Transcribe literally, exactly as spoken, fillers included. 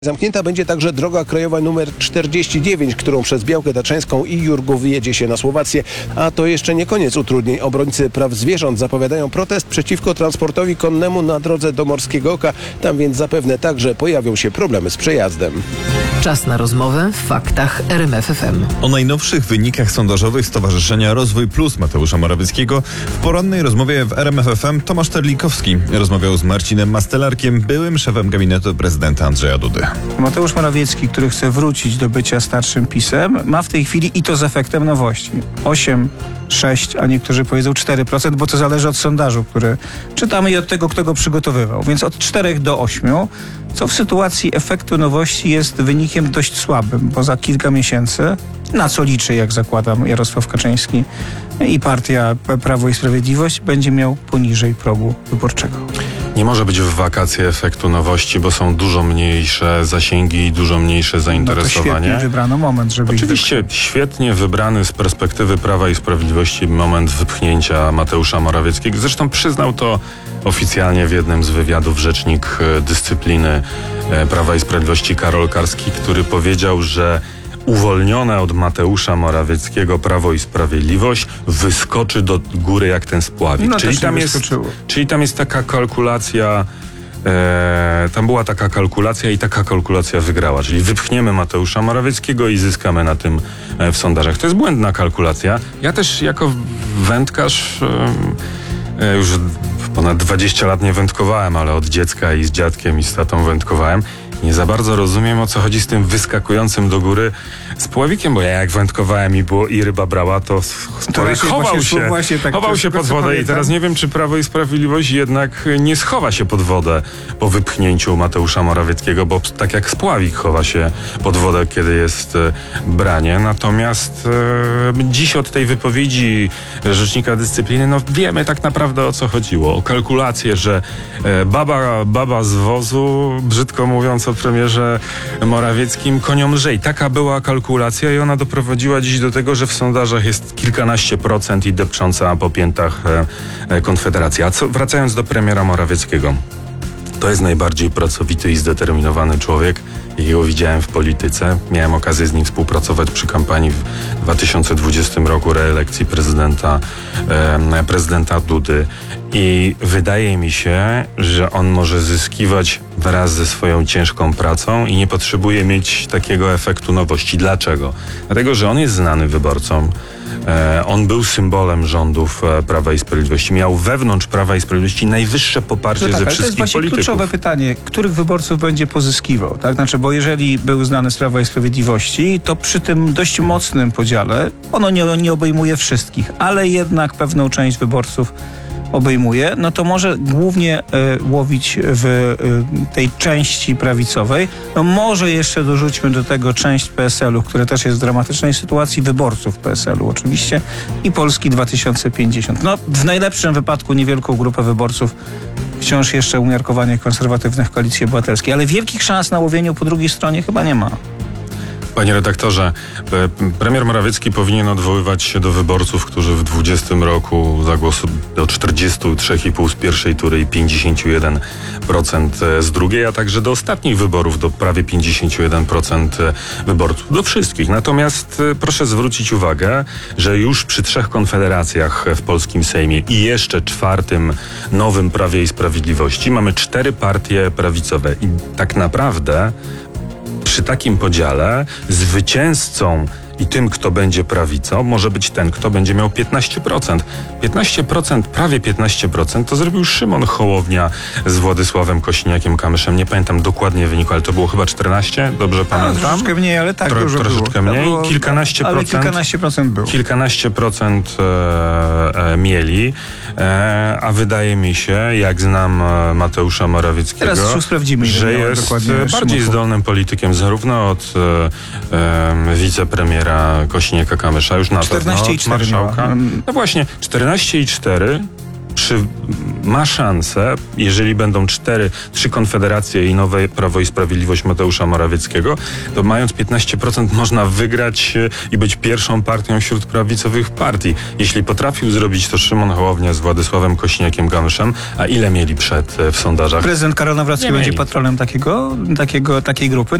Zamknięta będzie także droga krajowa nr czterdzieści dziewięć, którą przez Białkę Tatrzańską i Jurgów jedzie się na Słowację. A to jeszcze nie koniec utrudnień. Obrońcy praw zwierząt zapowiadają protest przeciwko transportowi konnemu na drodze do Morskiego Oka. Tam więc zapewne także pojawią się problemy z przejazdem. Czas na rozmowę w faktach R M F F M. O najnowszych wynikach sondażowych Stowarzyszenia Rozwój Plus Mateusza Morawieckiego w porannej rozmowie w R M F F M Tomasz Terlikowski rozmawiał z Marcinem Mastelarkiem, byłym szefem gabinetu prezydenta Andrzeja Dudy. Mateusz Morawiecki, który chce wrócić do bycia starszym PiS-em, ma w tej chwili, i to z efektem nowości, osiem, sześć, a niektórzy powiedzą cztery procent, bo to zależy od sondażu, który czytamy, i od tego, kto go przygotowywał. Więc od czterech do ośmiu, co w sytuacji efektu nowości jest wynikiem dość słabym, bo za kilka miesięcy, na co liczy, jak zakładam, Jarosław Kaczyński i partia Prawo i Sprawiedliwość, będzie miał poniżej progu wyborczego. Nie może być w wakacje efektu nowości, bo są dużo mniejsze zasięgi i dużo mniejsze zainteresowanie. No to świetnie wybrano moment, żeby Oczywiście ich świetnie wybrany z perspektywy Prawa i Sprawiedliwości moment wypchnięcia Mateusza Morawieckiego. Zresztą przyznał to oficjalnie w jednym z wywiadów rzecznik dyscypliny Prawa i Sprawiedliwości Karol Karski, który powiedział, że uwolnione od Mateusza Morawieckiego Prawo i Sprawiedliwość wyskoczy do góry jak ten spławik. No, czyli, tam jest, czyli tam jest taka kalkulacja, e, tam była taka kalkulacja i taka kalkulacja wygrała. Czyli wypchniemy Mateusza Morawieckiego i zyskamy na tym e, w sondażach. To jest błędna kalkulacja. Ja też jako wędkarz e, e, już ponad dwadzieścia lat nie wędkowałem, ale od dziecka i z dziadkiem i z tatą wędkowałem. Nie za bardzo rozumiem, o co chodzi z tym wyskakującym do góry spławikiem, bo ja jak wędkowałem i było i ryba brała, to spławik chował się, właśnie tak, chował się pod wodę i teraz nie wiem, czy Prawo i Sprawiedliwość jednak nie schowa się pod wodę po wypchnięciu Mateusza Morawieckiego, bo tak jak spławik chowa się pod wodę, kiedy jest e, branie. Natomiast e, dziś od tej wypowiedzi rzecznika dyscypliny, no wiemy tak naprawdę, o co chodziło. O kalkulację, że e, baba, baba z wozu, brzydko mówiąc o premierze Morawieckim, koniom lżej. Taka była kalkulacja i ona doprowadziła dziś do tego, że w sondażach jest kilkanaście procent i depcząca po piętach e, e, Konfederacja. A co, wracając do premiera Morawieckiego, to jest najbardziej pracowity i zdeterminowany człowiek, jakiego widziałem w polityce. Miałem okazję z nim współpracować przy kampanii w dwa tysiące dwudziestym roku reelekcji prezydenta, e, prezydenta Dudy. I wydaje mi się, że on może zyskiwać wraz ze swoją ciężką pracą i nie potrzebuje mieć takiego efektu nowości. Dlaczego? Dlatego, że on jest znany wyborcom. E, on był symbolem rządów e, Prawa i Sprawiedliwości. Miał wewnątrz Prawa i Sprawiedliwości najwyższe poparcie no tak, ze ale wszystkich to jest właśnie polityków. kluczowe pytanie, których wyborców będzie pozyskiwał, tak? Znaczy, bo jeżeli był znany z Prawa i Sprawiedliwości, to przy tym dość mocnym podziale, ono nie, nie obejmuje wszystkich, ale jednak pewną część wyborców obejmuje, no to może głównie y, łowić w y, tej części prawicowej. No może jeszcze dorzućmy do tego część P S L u, które też jest w dramatycznej sytuacji, wyborców P S L u oczywiście, i Polski dwa tysiące pięćdziesiąt. No w najlepszym wypadku niewielką grupę wyborców wciąż jeszcze umiarkowanych konserwatywnych Koalicji Obywatelskiej, ale wielkich szans na łowieniu po drugiej stronie chyba nie ma. Panie redaktorze, premier Morawiecki powinien odwoływać się do wyborców, którzy w dwudziestym roku zagłosowali do czterdzieści trzy i pół z pierwszej tury i pięćdziesiąt jeden procent z drugiej, a także do ostatnich wyborów, do prawie pięćdziesiąt jeden procent wyborców. Do wszystkich. Natomiast proszę zwrócić uwagę, że już przy trzech konfederacjach w polskim Sejmie i jeszcze czwartym nowym Prawie i Sprawiedliwości mamy cztery partie prawicowe i tak naprawdę przy takim podziale zwycięzcą i tym, kto będzie prawicą, może być ten, kto będzie miał piętnaście procent. piętnaście procent, prawie piętnaście procent to zrobił Szymon Hołownia z Władysławem Kosiniakiem-Kamyszem. Nie pamiętam dokładnie wyniku, ale to było chyba czternaście, dobrze pamiętam? A, troszeczkę mniej, ale tak Tro, dużo Troszeczkę było. mniej, było, kilkanaście ale procent. kilkanaście procent było. Kilkanaście procent e, e, mieli, e, a wydaje mi się, jak znam e, Mateusza Morawieckiego, Teraz sprawdzimy, że jest dokładnie bardziej Szymon. zdolnym politykiem, zarówno od e, e, wicepremiera Kosiniaka-Kamysza, już na czternaście pewno i od cztery marszałka. miała. No właśnie, czternaście i cztery Czy ma szansę, jeżeli będą cztery, trzy konfederacje i nowe Prawo i Sprawiedliwość Mateusza Morawieckiego, to mając piętnaście procent można wygrać i być pierwszą partią wśród prawicowych partii. Jeśli potrafił zrobić to Szymon Hołownia z Władysławem Kośniakiem-Kamyszem, a ile mieli przed w sondażach? Prezydent Karol Nawrocki Nie będzie mieli. patronem takiego, takiego, takiej grupy.